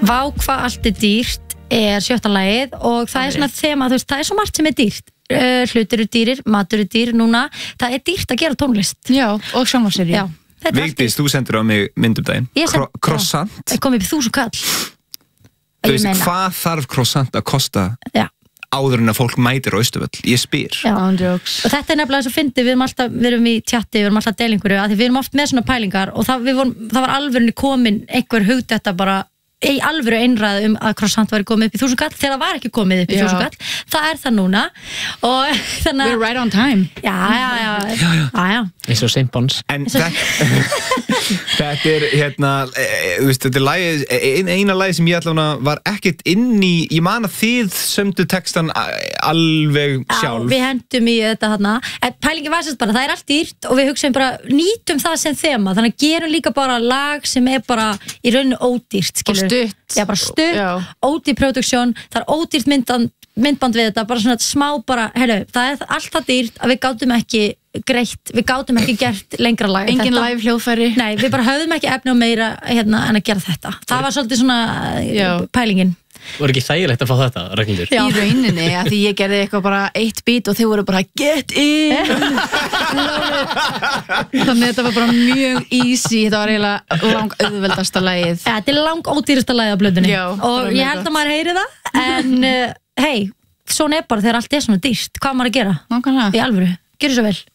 Vá hvað allt dýrt 7. lagið og það svona þema, þú veist, það svo margt sem dýrt. Hlutir dýrir, matur dýr núna. Það dýrt að gera tónlist. Já, og sjónvarpsseríu. Já. Vigdís, þú sendur á mig mynd daginn. Croissant. Það kom upp 1000 kall. Þú veist, hvað þarf croissant að kosta? Já. Áður en að fólk mætir á Austurvöll, ég spyr. Já, og þetta nefnilega svo fyndið, við erum í tjatti, við erum alltaf að deila einhverju, af því við erum oft með svona pælingar og það var alvörunni komin einhver hugdetta bara í alvöru einræð að croissant væri komið upp í 1000 kall þegar það var ekki komið upp í 1000 kall. Það það núna og þannig We're right on time. Já. Eins og Simpons. En þetta hérna, þú veist, þetta lagið, eina lagið sem ég allavega var ekkert inn í, ég man að þið sömdu textan alveg sjálf. Já, við hendum í þetta þarna. Pælingi var sérst bara, það allt dýrt og við hugsaum bara, nýtum það sem þema, þannig að gerum líka bara lag sem bara í rauninu ódýrt, skilur. Já, bara stutt, ódýr production, það ódýrt myndband við þetta, bara svona smá bara, heyrðu, það allt það dýrt að við gátum ekki greitt, við gátum ekki gert lengra lag. Engin live hljóðfæri. Nei, við bara höfðum ekki efni á meira en að gera þetta. Það var svolítið svona pælingin. Var ekki þægilegt að fá þetta, Ragnhildur? Í rauninni, að því ég gerði eitthvað bara 1 beat og þau voru bara get in. Þannig þetta var bara mjög easy, þetta var eiginlega lang auðveldasta lagið. Þetta lang ódýrasta lagið á blöðunni. Og ég held að maður heyri það, en hei, svona bara þegar allt svona dýrt, hvað maður að gera? Nákvæmlega. Í alvöru, gjörðu svo vel.